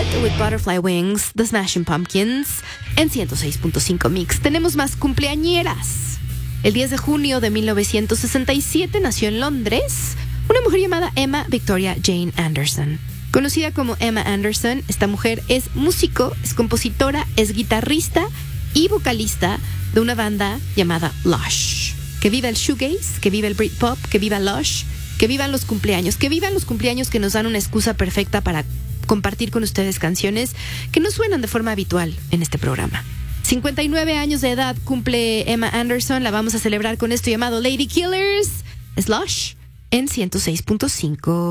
with Butterfly Wings, The Smashing Pumpkins, en 106.5 Mix. Tenemos más cumpleañeras. El 10 de junio de 1967 nació en Londres una mujer llamada Emma Victoria Jane Anderson. Conocida como Emma Anderson, esta mujer es músico, es compositora, es guitarrista y vocalista de una banda llamada Lush. Que viva el shoegaze, que viva el Britpop, que viva Lush, que vivan los cumpleaños, que vivan los cumpleaños que nos dan una excusa perfecta para compartir con ustedes canciones que no suenan de forma habitual en este programa. 59 años de edad cumple Emma Anderson, la vamos a celebrar con esto llamado Lady Killers. Es Lush en 106.5.